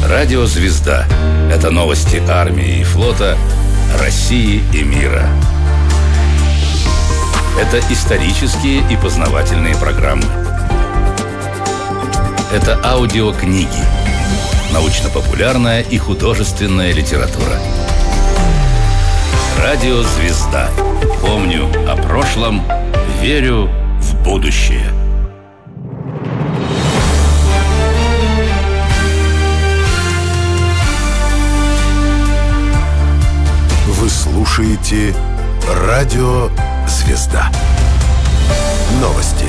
Радио «Звезда» — это новости армии и флота, России и мира. Это исторические и познавательные программы. Это аудиокниги, научно-популярная и художественная литература. Радио «Звезда». Помню о прошлом, верю в будущее. Вы слушаете Радио «Звезда». Новости.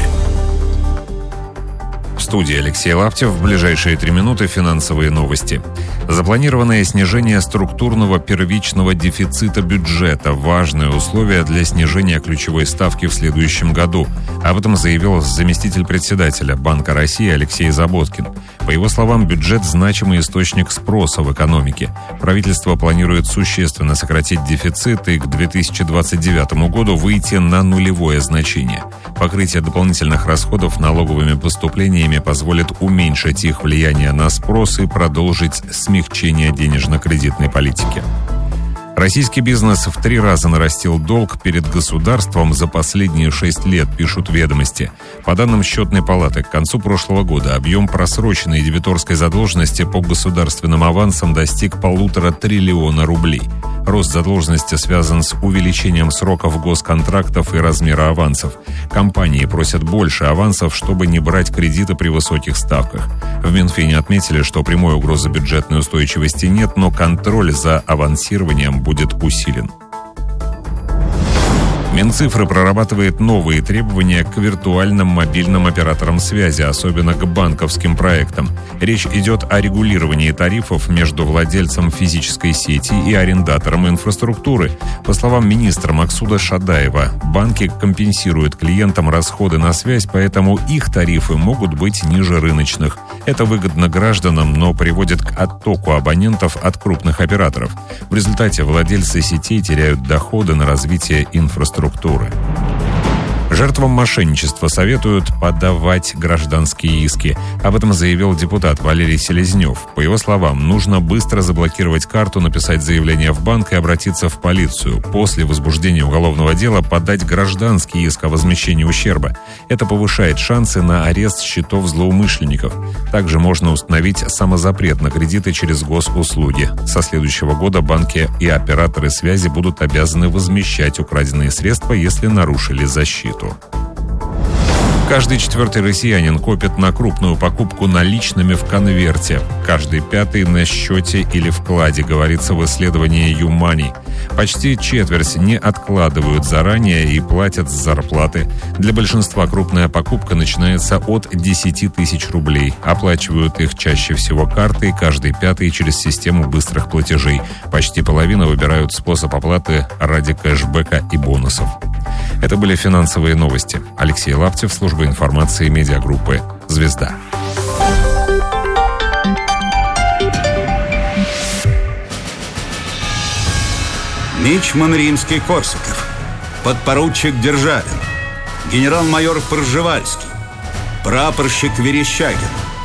В студии Алексей Лаптев. В ближайшие 3 минуты финансовые новости. Запланированное снижение структурного первичного дефицита бюджета – важное условие для снижения ключевой ставки в следующем году. Об этом заявил заместитель председателя Банка России Алексей Заботкин. По его словам, бюджет – значимый источник спроса в экономике. Правительство планирует существенно сократить дефицит и к 2029 году выйти на нулевое значение. Покрытие дополнительных расходов налоговыми поступлениями позволит уменьшить их влияние на спрос и продолжить смягчение денежно-кредитной политики. Российский бизнес в 3 раза нарастил долг перед государством за последние 6 лет, пишут «Ведомости». По данным Счетной палаты, к концу прошлого года объем просроченной дебиторской задолженности по государственным авансам достиг 1,5 триллиона рублей. Рост задолженности связан с увеличением сроков госконтрактов и размера авансов. Компании просят больше авансов, чтобы не брать кредиты при высоких ставках. В Минфине отметили, что прямой угрозы бюджетной устойчивости нет, но контроль за авансированием будет усилен. Минцифры прорабатывает новые требования к виртуальным мобильным операторам связи, особенно к банковским проектам. Речь идет о регулировании тарифов между владельцем физической сети и арендатором инфраструктуры. По словам министра Максуда Шадаева, банки компенсируют клиентам расходы на связь, поэтому их тарифы могут быть ниже рыночных. Это выгодно гражданам, но приводит к оттоку абонентов от крупных операторов. В результате владельцы сетей теряют доходы на развитие инфраструктуры. Жертвам мошенничества советуют подавать гражданские иски. Об этом заявил депутат Валерий Селезнев. По его словам, нужно быстро заблокировать карту, написать заявление в банк и обратиться в полицию. После возбуждения уголовного дела подать гражданский иск о возмещении ущерба. Это повышает шансы на арест счетов злоумышленников. Также можно установить самозапрет на кредиты через госуслуги. Со следующего года банки и операторы связи будут обязаны возмещать украденные средства, если нарушили защиту. Каждый 4-й россиянин копит на крупную покупку наличными в конверте. Каждый 5-й на счете или вкладе, говорится в исследовании YouMoney. Почти четверть не откладывают заранее и платят с зарплаты. Для большинства крупная покупка начинается от 10 тысяч рублей. Оплачивают их чаще всего картой, каждый 5-й через систему быстрых платежей. Почти половина выбирают способ оплаты ради кэшбэка и бонусов. Это были финансовые новости. Алексей Лаптев, служба информации медиагруппы «Звезда». Мичман Римский-Корсаков, подпоручик Державин, генерал-майор Пржевальский, прапорщик Верещагин.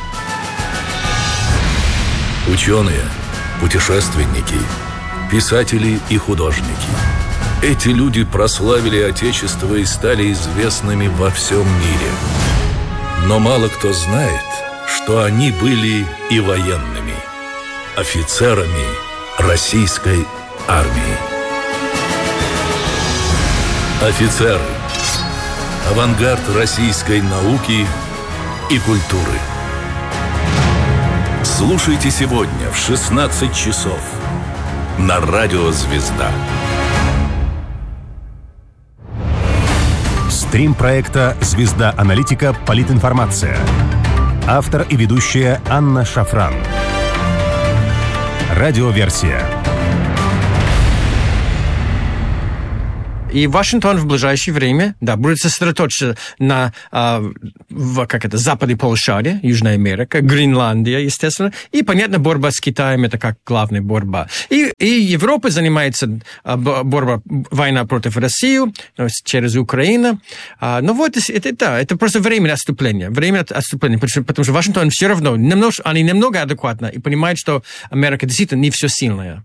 Ученые, путешественники, писатели и художники. Эти люди прославили Отечество и стали известными во всем мире. Но мало кто знает, что они были и военными, офицерами российской армии. Офицеры. Авангард российской науки и культуры. Слушайте сегодня в 16 часов на Радио «Звезда». Стрим проекта «Звезда Аналитика. Политинформация». Автор и ведущая Анна Шафран. Радиоверсия. И Вашингтон в ближайшее время, будет сосредоточиться на западной полушарии, Южная Америка, Гренландия, естественно, и, понятно, борьба с Китаем, это как главная борьба. И Европа занимается война против России через Украину. Это просто время отступления, потому что Вашингтон все равно, они немного адекватны и понимают, что Америка действительно не все сильная.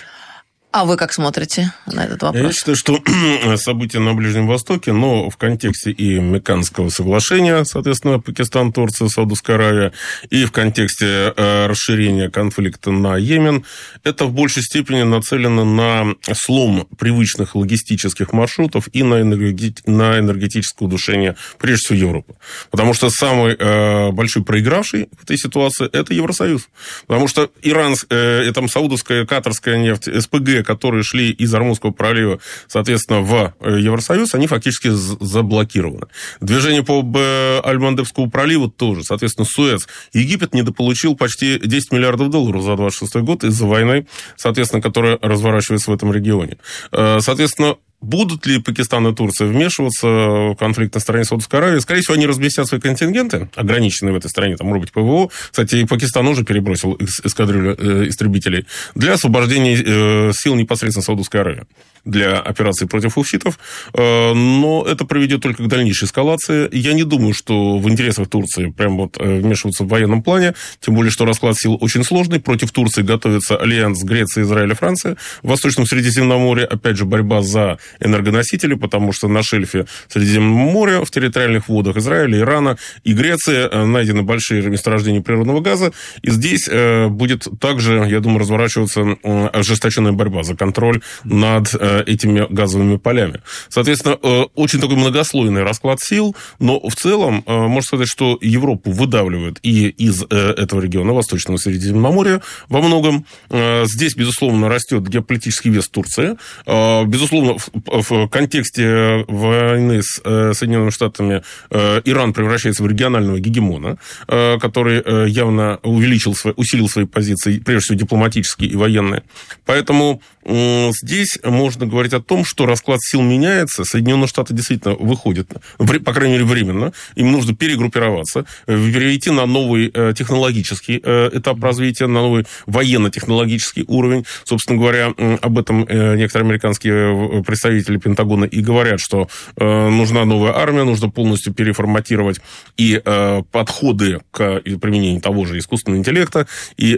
А вы как смотрите на этот вопрос? Я считаю, что события на Ближнем Востоке, но в контексте и Мекканского соглашения, соответственно, Пакистан, Турция, Саудовская Аравия, и в контексте расширения конфликта на Йемен, это в большей степени нацелено на слом привычных логистических маршрутов и на энергетическое удушение, прежде всего, Европы. Потому что самый большой проигравший в этой ситуации – это Евросоюз. Потому что саудовская, катарская нефть, СПГ, которые шли из Ормузского пролива, соответственно, в Евросоюз, они фактически заблокированы. Движение по Аль-Мандебскому проливу тоже, соответственно, Суэц. Египет недополучил почти $10 миллиардов за 26 год из-за войны, соответственно, которая разворачивается в этом регионе. Соответственно, будут ли Пакистан и Турция вмешиваться в конфликт на стороне Саудовской Аравии? Скорее всего, они разместят свои контингенты, ограниченные в этой стране, там, может быть, ПВО. Кстати, и Пакистан уже перебросил эскадрилью истребителей для освобождения сил непосредственно Саудовской Аравии для операции против хуфитов, но это приведет только к дальнейшей эскалации. Я не думаю, что в интересах Турции прям вмешиваться в военном плане, тем более, что расклад сил очень сложный. Против Турции готовится альянс Греции, Израиля, Франции. В Восточном Средиземноморье, опять же, борьба за энергоносители, потому что на шельфе Средиземного моря, в территориальных водах Израиля, Ирана и Греции найдены большие месторождения природного газа, и здесь будет также, я думаю, разворачиваться ожесточенная борьба за контроль над этими газовыми полями. Соответственно, очень такой многослойный расклад сил, но в целом можно сказать, что Европу выдавливают и из этого региона, Восточного Средиземноморья, во многом. Здесь, безусловно, растет геополитический вес Турции. Безусловно, в контексте войны с Соединенными Штатами Иран превращается в регионального гегемона, который явно усилил свои позиции, прежде всего дипломатические и военные. Поэтому здесь можно говорить о том, что расклад сил меняется. Соединенные Штаты действительно выходят, по крайней мере, временно. Им нужно перегруппироваться, перейти на новый технологический этап развития, на новый военно-технологический уровень. Собственно говоря, об этом некоторые американские представители Пентагона и говорят, что нужна новая армия, нужно полностью переформатировать и подходы к применению того же искусственного интеллекта и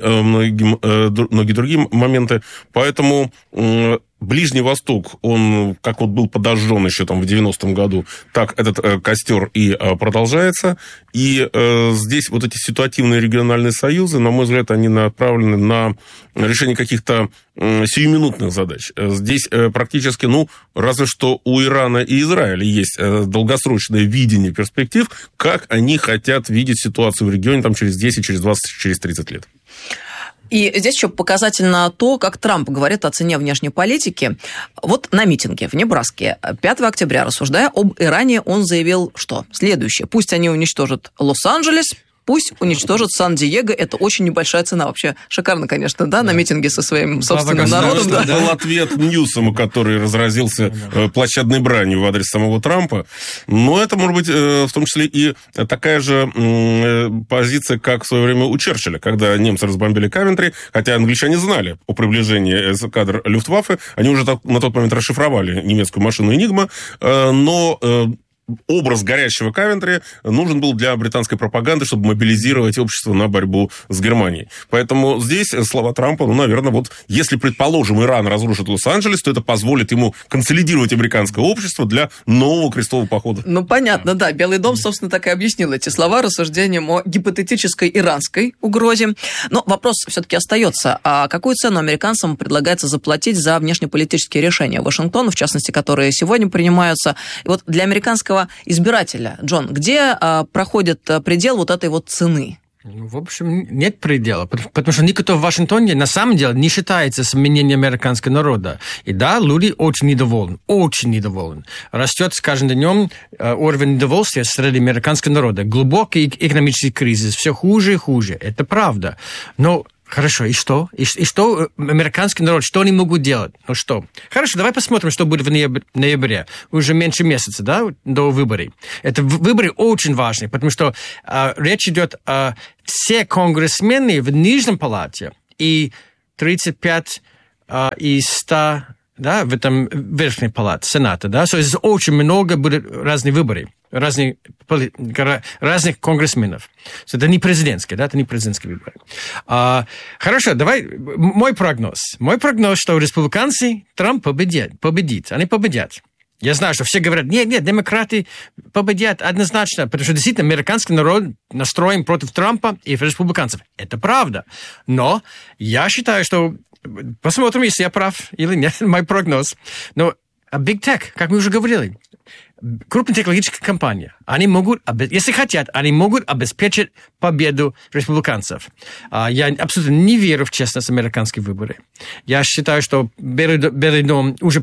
многие другие моменты. Поэтому Ближний Восток, он как был подожжен еще там в 90-м году, так этот костер и продолжается. И здесь вот эти ситуативные региональные союзы, на мой взгляд, они направлены на решение каких-то сиюминутных задач. Здесь практически, разве что у Ирана и Израиля есть долгосрочное видение перспектив, как они хотят видеть ситуацию в регионе там, через 10, через 20, через 30 лет. И здесь еще показательно то, как Трамп говорит о цене внешней политики. Вот на митинге в Небраске 5 октября, рассуждая об Иране, он заявил, что следующее. Пусть они уничтожат Лос-Анджелес, пусть уничтожат Сан-Диего. Это очень небольшая цена. Вообще шикарно, конечно, да, на митинге со своим собственным народом. Да. Был ответ Ньюсому, который разразился площадной бранью в адрес самого Трампа. Но это, может быть, в том числе и такая же позиция, как в свое время у Черчилля, когда немцы разбомбили Кавентри, хотя англичане знали о приближении эскадр Люфтваффе, они уже на тот момент расшифровали немецкую машину «Энигма», но образ горящего Кавентри нужен был для британской пропаганды, чтобы мобилизировать общество на борьбу с Германией. Поэтому здесь слова Трампа, наверное, если, предположим, Иран разрушит Лос-Анджелес, то это позволит ему консолидировать американское общество для нового крестового похода. Понятно, да. Белый дом, собственно, так и объяснил эти слова рассуждением о гипотетической иранской угрозе. Но вопрос все-таки остается. А какую цену американцам предлагается заплатить за внешнеполитические решения Вашингтона, в частности, которые сегодня принимаются? И вот для американского избирателя, Джон, где проходит предел вот этой цены? В общем, нет предела, потому что никто в Вашингтоне на самом деле не считается с мнением американского народа. И да, люди очень недовольны. Растет с каждым днем уровень недовольствия среди американского народа. Глубокий экономический кризис, все хуже и хуже. Это правда. Но Хорошо, и что? И что американский народ, что они могут делать? Ну что? Хорошо, давай посмотрим, что будет в ноябре. Уже меньше месяца, да, до выборов. Это выборы очень важны, потому что речь идет о все конгрессмены в Нижней палате и 35 из 100, да, в этом верхней палате Сената, да. То есть очень много будет разных выборов. Разных конгрессменов. Это не президентские, да, это не президентские выборы. Хорошо, давай, мой прогноз. Мой прогноз, что республиканцы Трамп победит. Они победят. Я знаю, что все говорят, нет, демократы победят однозначно, потому что действительно американский народ настроен против Трампа и республиканцев. Это правда. Но я считаю, что... Посмотрим, если я прав или нет, мой прогноз. Но Big Tech, как мы уже говорили, крупные технологические компании, они могут, если хотят, они могут обеспечить победу республиканцев. Я абсолютно не верю в честность американских выборов. Я считаю, что Белый дом уже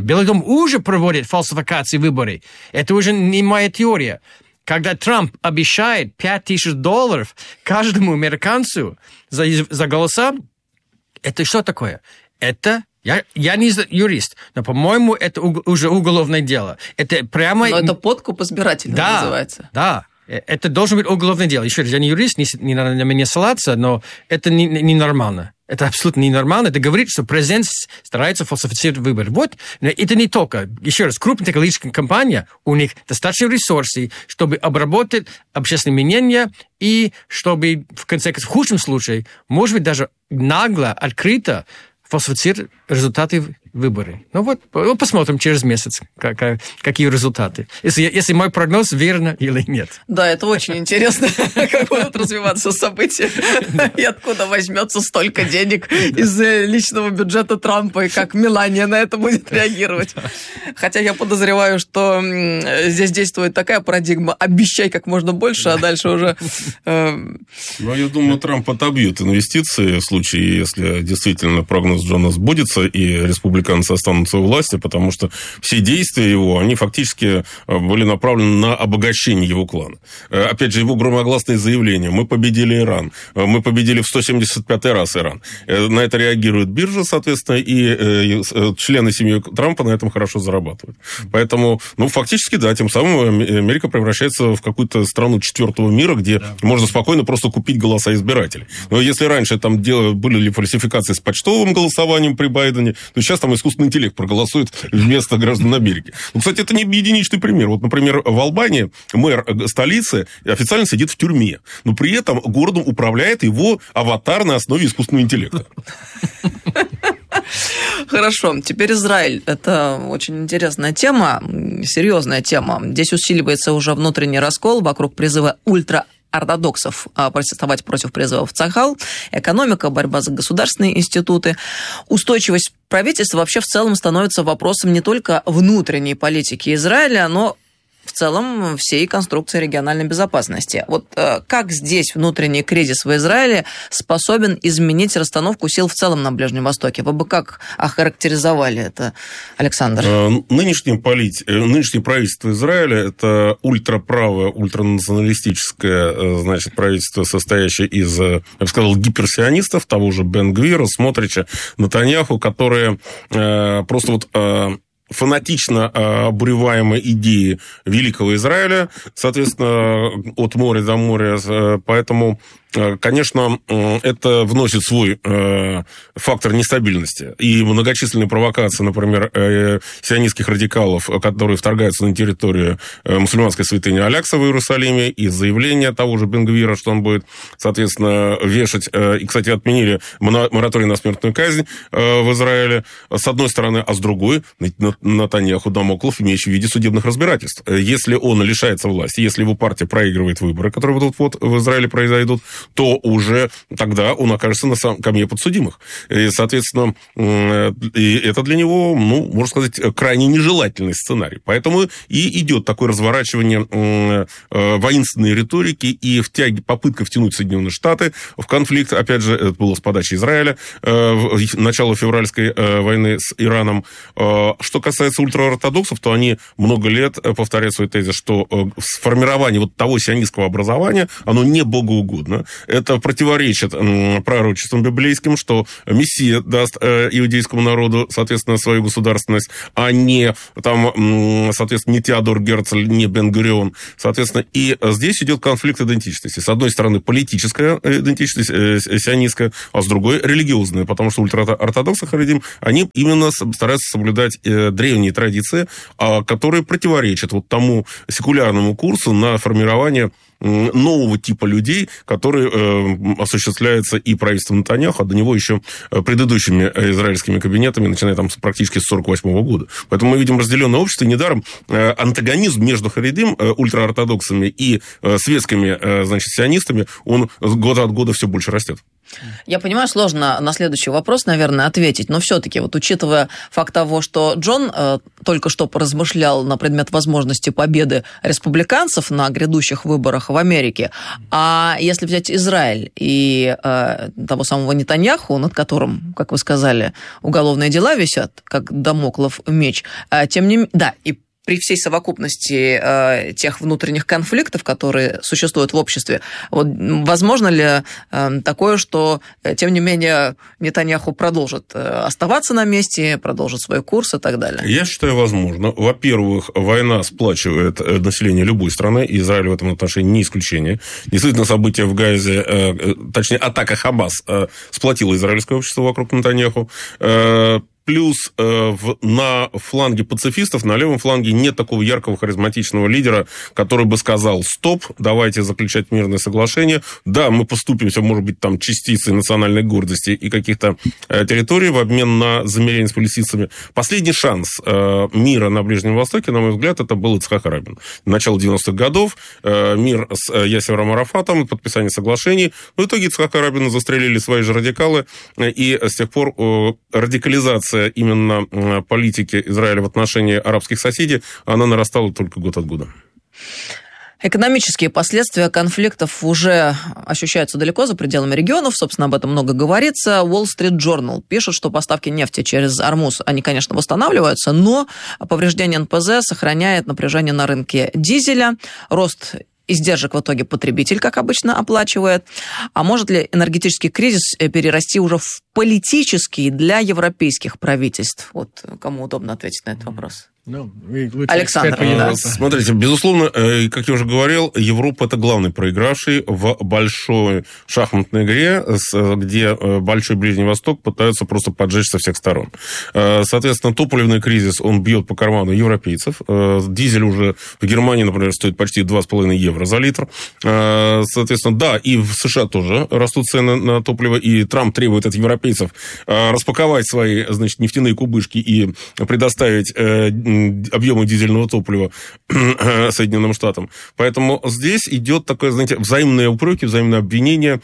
проводит фальсификации выборов. Это уже не моя теория. Когда Трамп обещает $5000 каждому американцу за голоса, это что такое? Это... Я не юрист, но, по-моему, это уже уголовное дело. Это прямо... Но это подкуп избирателей называется. Да, это должно быть уголовное дело. Еще раз, я не юрист, не надо на меня ссылаться, но это ненормально. Это абсолютно ненормально. Это говорит, что президент старается фальсифицировать выборы. Вот, это не только. Еще раз, крупная технологическая компания, у них достаточно ресурсов, чтобы обработать общественное мнение и чтобы, в конце концов, в худшем случае, может быть, даже нагло, открыто фальсифицировать результаты выборов. Ну вот, посмотрим через месяц, какие результаты. Если мой прогноз верно или нет. Да, это очень интересно, как будут развиваться события, и откуда возьмется столько денег из личного бюджета Трампа, и как Мелания на это будет реагировать. Хотя я подозреваю, что здесь действует такая парадигма: обещай как можно больше, а дальше уже... Ну, я думаю, Трамп отобьет инвестиции в случае, если действительно прогноз Джона сбудется, и республиканцы останутся у власти, потому что все действия его, они фактически были направлены на обогащение его клана. Опять же, его громогласные заявления: мы победили Иран, мы победили в 175-й раз Иран. На это реагирует биржа, соответственно, и члены семьи Трампа на этом хорошо зарабатывают. Поэтому, ну, фактически, да, тем самым Америка превращается в какую-то страну четвертого мира, где можно спокойно просто купить голоса избирателей. Но если раньше там были ли фальсификации с почтовым голосованием при Байдене, то сейчас там искусственный интеллект проголосует вместо граждан Америки. Ну, кстати, это не единичный пример. Вот, например, в Албании мэр столицы официально сидит в тюрьме, но при этом городом управляет его аватар на основе искусственного интеллекта. Хорошо, теперь Израиль. Это очень интересная тема, серьезная тема. Здесь усиливается уже внутренний раскол вокруг призыва ультраортодоксов протестовать против призывов Цахал, экономика, борьба за государственные институты. Устойчивость правительства вообще в целом становится вопросом не только внутренней политики Израиля, но в целом всей конструкции региональной безопасности. Вот как здесь внутренний кризис в Израиле способен изменить расстановку сил в целом на Ближнем Востоке? Вы бы как охарактеризовали это, Александр? Нынешнее правительство Израиля – это ультраправое, ультранационалистическое, значит, правительство, состоящее из, я бы сказал, гиперсионистов, того же Бен-Гвира, Смотрича, Нетаньяху, которые просто вот... фанатично обуреваемой идеи великого Израиля, соответственно, от моря до моря, поэтому, конечно, это вносит свой фактор нестабильности. И многочисленные провокации, например, сионистских радикалов, которые вторгаются на территорию мусульманской святыни Алякса в Иерусалиме, и заявление того же Бен-Гвира, что он будет, соответственно, вешать. И, кстати, отменили мораторий на смертную казнь в Израиле, с одной стороны, а с другой Нетаньяху Дамоклов, имеющий в виде судебных разбирательств. Если он лишается власти, если его партия проигрывает выборы, которые вот в Израиле произойдут, то уже тогда он окажется на скамье подсудимых. И, соответственно, и это для него, ну, можно сказать, крайне нежелательный сценарий. Поэтому и идет такое разворачивание воинственной риторики и попытка втянуть Соединенные Штаты в конфликт. Опять же, это было с подачи Израиля, начало февральской войны с Ираном. Что касается ультраортодоксов, то они много лет повторяют свой тезис, что формирование вот того сионистского образования, оно не богоугодно. Это противоречит пророчествам библейским, что Мессия даст иудейскому народу, соответственно, свою государственность, а не, там, соответственно, не Теодор Герцль, не Бен-Гурион. Соответственно, и здесь идет конфликт идентичности. С одной стороны, политическая идентичность сионистская, а с другой религиозная, потому что ультраортодоксы харидим, они именно стараются соблюдать древние традиции, которые противоречат вот тому секулярному курсу на формирование нового типа людей, который осуществляется и правительством Нетаньяху, а до него еще предыдущими израильскими кабинетами, начиная там практически с 1948 года. Поэтому мы видим разделенное общество, и недаром антагонизм между харидим, ультраортодоксами и светскими, значит, сионистами, он год от года все больше растет. Я понимаю, сложно на следующий вопрос, наверное, ответить, но все-таки, вот учитывая факт того, что Джон только что поразмышлял на предмет возможности победы республиканцев на грядущих выборах в Америке, а если взять Израиль и того самого Нетаньяху, над которым, как вы сказали, уголовные дела висят, как дамоклов меч, тем не менее, да, и при всей совокупности тех внутренних конфликтов, которые существуют в обществе, вот, возможно ли такое, что, тем не менее, Нетаньяху продолжит оставаться на месте, продолжит свой курс и так далее? Я считаю, возможно. Во-первых, война сплачивает население любой страны, и Израиль в этом отношении не исключение. Действительно, события в Газе, точнее, атака Хамас сплотила израильское общество вокруг Нетаньяху. Плюс на фланге пацифистов, на левом фланге нет такого яркого харизматичного лидера, который бы сказал: стоп, давайте заключать мирное соглашение. Да, мы поступимся, может быть, там частицей национальной гордости и каких-то территорий в обмен на замирение с палестинцами. Последний шанс мира на Ближнем Востоке, на мой взгляд, это был Ицхак Рабин. Начало 90-х годов, мир с Ясером Арафатом, подписание соглашений. В итоге Ицхака Рабина застрелили свои же радикалы, и с тех пор радикализация именно политики Израиля в отношении арабских соседей, она нарастала только год от года. Экономические последствия конфликтов уже ощущаются далеко за пределами регионов. Собственно, об этом много говорится. Wall Street Journal пишет, что поставки нефти через Ормуз, они, конечно, восстанавливаются, но повреждение НПЗ сохраняет напряжение на рынке дизеля. Рост издержек в итоге потребитель, как обычно, оплачивает. А может ли энергетический кризис перерасти уже в политический для европейских правительств? Вот кому удобно ответить на этот вопрос? Александр. Смотрите, безусловно, как я уже говорил, Европа – это главный проигравший в большой шахматной игре, где большой Ближний Восток пытаются просто поджечь со всех сторон. Соответственно, топливный кризис, он бьет по карману европейцев. Дизель уже в Германии, например, стоит почти 2,5 евро за литр. Соответственно, да, и в США тоже растут цены на топливо, и Трамп требует от европейцев распаковать свои, значит, нефтяные кубышки и предоставить объемы дизельного топлива Соединенным Штатам. Поэтому здесь идет такое, знаете, взаимные упреки, взаимные обвинения,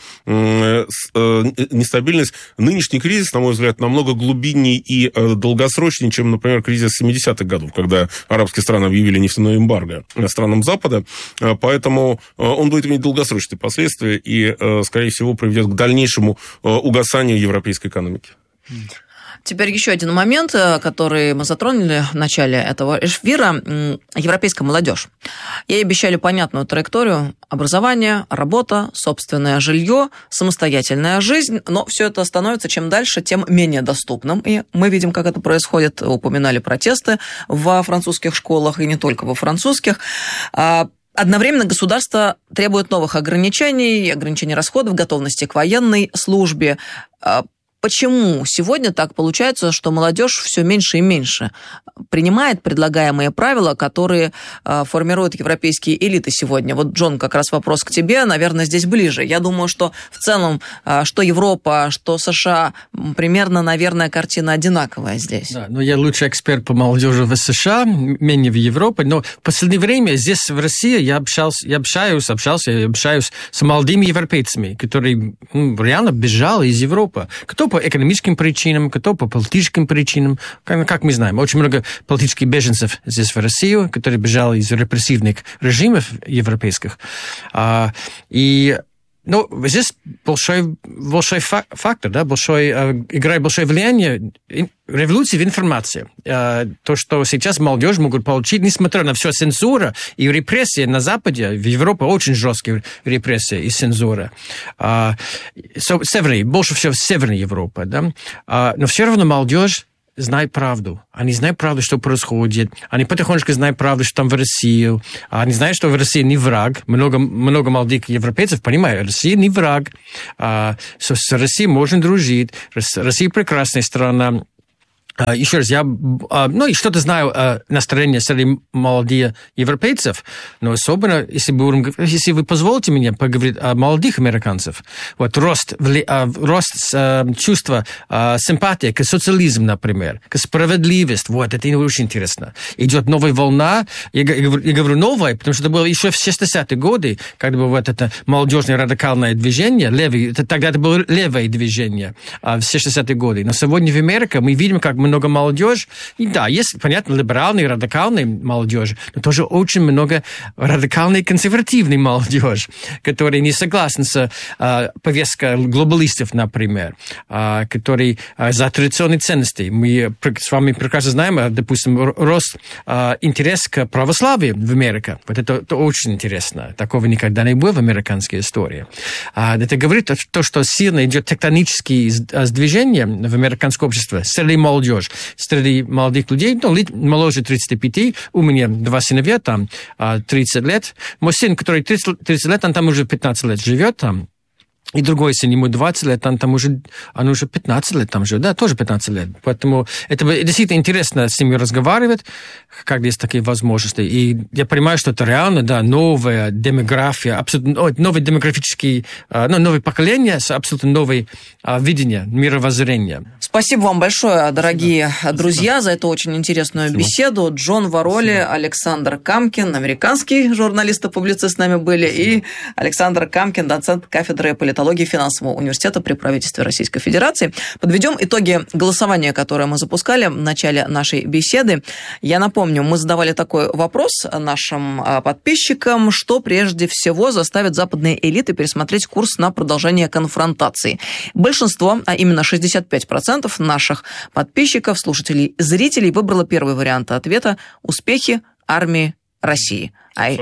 нестабильность. Нынешний кризис, на мой взгляд, намного глубиннее и долгосрочнее, чем, например, кризис 70-х годов, когда арабские страны объявили нефтяное эмбарго странам Запада. Поэтому он будет иметь долгосрочные последствия и, скорее всего, приведет к дальнейшему угасанию европейской экономики. Теперь еще один момент, который мы затронули в начале этого эфира. Европейская молодежь. Ей обещали понятную траекторию: образование, работа, собственное жилье, самостоятельная жизнь. Но все это становится чем дальше, тем менее доступным. И мы видим, как это происходит. Упоминали протесты во французских школах, и не только во французских. Одновременно государство требует новых ограничений расходов, готовности к военной службе. Почему сегодня так получается, что молодежь все меньше и меньше принимает предлагаемые правила, которые формируют европейские элиты сегодня? Вот, Джон, как раз вопрос к тебе, наверное, здесь ближе. Я думаю, что в целом, что Европа, что США, примерно, наверное, картина одинаковая здесь. Да, но я лучший эксперт по молодежи в США, менее в Европе, но в последнее время здесь, в России, я общаюсь с молодыми европейцами, которые реально бежали из Европы. Кто по экономическим причинам, кто по политическим причинам. Как мы знаем, очень много политических беженцев здесь в России, которые бежали из репрессивных режимов европейских. И Ну, здесь большой фактор, да, играет большое влияние революции в информации. То, что сейчас молодежь могут получить, несмотря на все цензура и репрессии на Западе, в Европе очень жесткие репрессии и цензура. Больше всего в Северной Европе, да. Но все равно молодежь знает правду. Они знают правду, что происходит. Они потихонечку знают правду, что там в России. Они знают, что в России не враг. Много молодых европейцев понимают, Россия не враг. С Россией можно дружить. Россия прекрасная страна. Еще раз, я и что-то знаю настроение среди молодых европейцев, но особенно, если вы позволите мне поговорить о молодых американцев, вот рост чувства симпатии к социализму, например, к справедливости, вот это очень интересно. Идет новая волна, я говорю новая, потому что это было еще в 60-е годы, когда было вот это молодежное радикальное движение, тогда это было левое движение в 60-е годы. Но сегодня в Америке мы видим, как много молодежи. И да, есть, понятно, либеральные, радикальные молодежи, но тоже очень много радикальной, консервативной молодежи, которые не согласны с повесткой глобалистов, например, которые за традиционные ценности. Мы с вами прекрасно знаем, допустим, рост интерес к православию в Америке. Вот это очень интересно. Такого никогда не было в американской истории. Это говорит то, что сильно идет тектонические сдвижения в американском обществе среди молодежи. Среди молодых людей, моложе 35, у меня 2 сыновья, там 30 лет. Мой сын, который 30 лет, он там уже 15 лет живет там. И другой сын, ему 20 лет, он уже 15 лет там живет, да, тоже 15 лет. Поэтому это действительно интересно с ними разговаривать, когда есть такие возможности. И я понимаю, что это реально, да, новая демография, абсолютно новое демографическое, новое поколение с абсолютно новым видением, мировоззрением. Спасибо вам большое, дорогие друзья, за эту очень интересную беседу. Джон Вороли, Александр Камкин, американский журналист и публицист с нами были, и Александр Камкин, доцент кафедры политологии финансового университета при правительстве Российской Федерации. Подведем итоги голосования, которое мы запускали в начале нашей беседы. Я напомню, мы задавали такой вопрос нашим подписчикам, что прежде всего заставит западные элиты пересмотреть курс на продолжение конфронтации. Большинство, а именно 65% наших подписчиков, слушателей, зрителей выбрало первый вариант ответа – успехи армии России.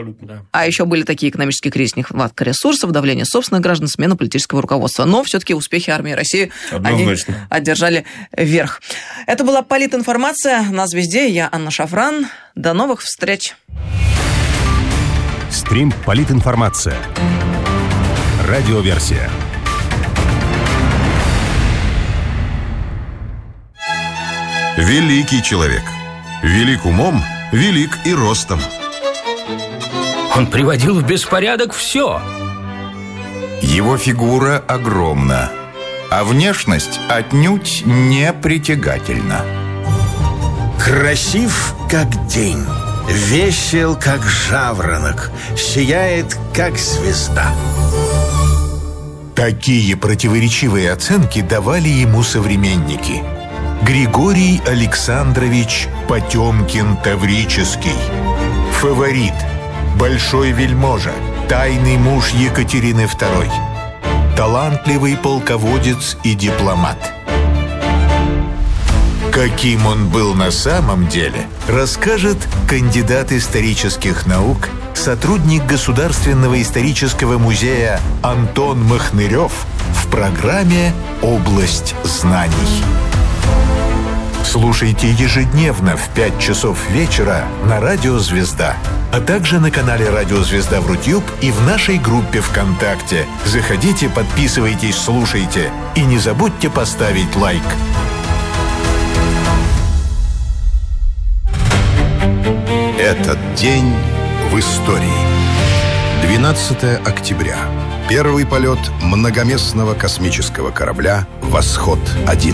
А еще были такие экономические кризисы, нехватка ресурсов, давление собственных граждан, смена политического руководства. Но все-таки успехи армии России они одержали верх. Это была политинформация на «Звезде». Я Анна Шафран. До новых встреч. Стрим «Политинформация». Радиоверсия. Великий человек. Велик умом, велик и ростом. Он приводил в беспорядок все. Его фигура огромна, а внешность отнюдь не притягательна. Красив, как день, весел, как жаворонок, сияет, как звезда. Такие противоречивые оценки давали ему современники. Григорий Александрович Потемкин Таврический. Фаворит. Большой вельможа. Тайный муж Екатерины II. Талантливый полководец и дипломат. Каким он был на самом деле, расскажет кандидат исторических наук, сотрудник Государственного исторического музея Антон Махнырев в программе «Область знаний». Слушайте ежедневно в 5 часов вечера на Радио Звезда, а также на канале Радио Звезда в Рутюб и в нашей группе ВКонтакте. Заходите, подписывайтесь, слушайте и не забудьте поставить лайк. Этот день в истории. 12 октября. Первый полет многоместного космического корабля «Восход-1».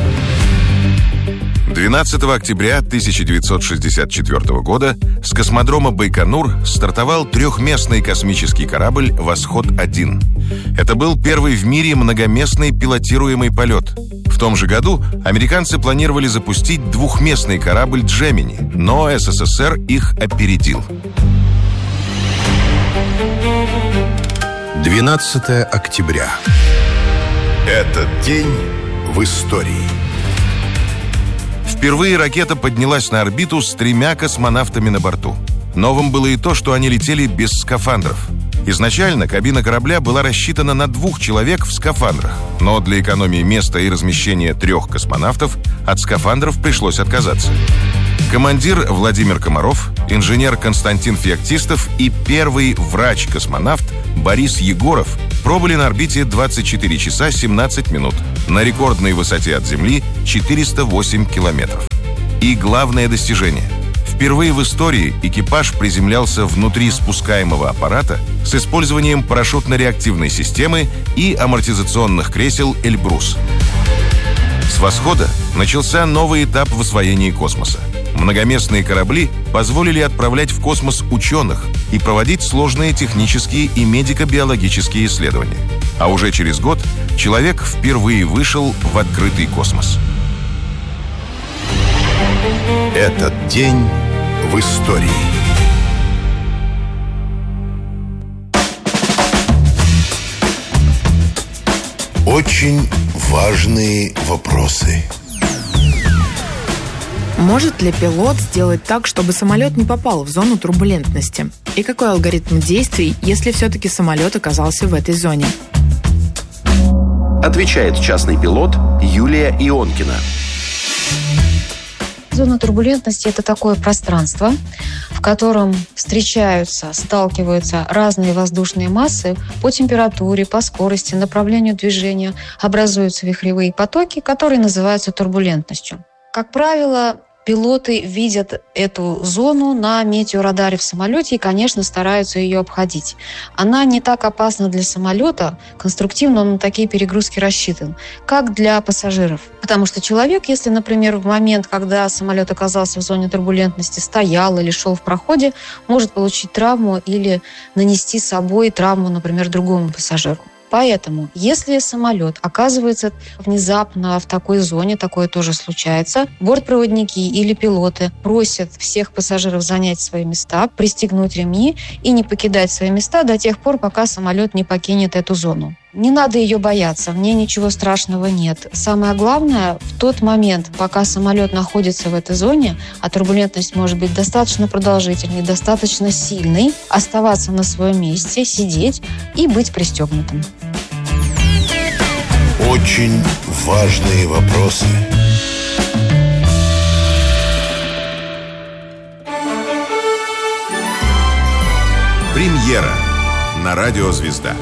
12 октября 1964 года с космодрома Байконур стартовал трехместный космический корабль «Восход-1». Это был первый в мире многоместный пилотируемый полет. В том же году американцы планировали запустить двухместный корабль «Джемини», но СССР их опередил. 12 октября. Этот день в истории. Впервые ракета поднялась на орбиту с 3 космонавтами на борту. Новым было и то, что они летели без скафандров. Изначально кабина корабля была рассчитана на 2 человек в скафандрах, но для экономии места и размещения 3 космонавтов от скафандров пришлось отказаться. Командир Владимир Комаров, инженер Константин Феоктистов и первый врач-космонавт Борис Егоров пробыли на орбите 24 часа 17 минут на рекордной высоте от Земли 408 километров. И главное достижение. Впервые в истории экипаж приземлялся внутри спускаемого аппарата с использованием парашютно-реактивной системы и амортизационных кресел «Эльбрус». С восхода начался новый этап в освоении космоса. Многоместные корабли позволили отправлять в космос ученых и проводить сложные технические и медико-биологические исследования. А уже через год человек впервые вышел в открытый космос. Этот день в истории. Очень важные вопросы. Может ли пилот сделать так, чтобы самолет не попал в зону турбулентности? И какой алгоритм действий, если все-таки самолет оказался в этой зоне? Отвечает частный пилот Юлия Ионкина. Зона турбулентности – это такое пространство, в котором встречаются, сталкиваются разные воздушные массы по температуре, по скорости, направлению движения, образуются вихревые потоки, которые называются турбулентностью. Как правило, пилоты видят эту зону на метеорадаре в самолете и, конечно, стараются ее обходить. Она не так опасна для самолета, конструктивно он на такие перегрузки рассчитан, как для пассажиров. Потому что человек, если, например, в момент, когда самолет оказался в зоне турбулентности, стоял или шел в проходе, может получить травму или нанести с собой травму, например, другому пассажиру. Поэтому, если самолет оказывается внезапно в такой зоне, такое тоже случается, бортпроводники или пилоты просят всех пассажиров занять свои места, пристегнуть ремни и не покидать свои места до тех пор, пока самолет не покинет эту зону. Не надо ее бояться, мне ничего страшного нет. Самое главное, в тот момент, пока самолет находится в этой зоне, а турбулентность может быть достаточно продолжительной, достаточно сильной, оставаться на своем месте, сидеть и быть пристегнутым. Очень важные вопросы. Премьера на радио «Звезда».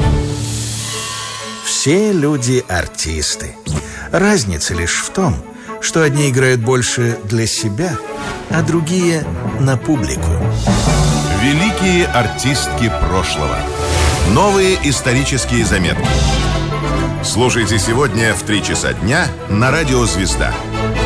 Все люди артисты. Разница лишь в том, что одни играют больше для себя, а другие на публику. Великие артистки прошлого. Новые исторические заметки. Слушайте сегодня в 3 часа дня на радио «Звезда».